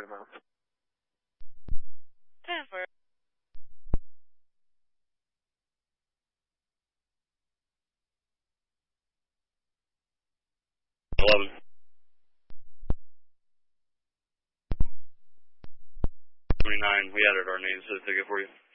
right amount. 10 for 11. 29, we added our names to the ticket for you.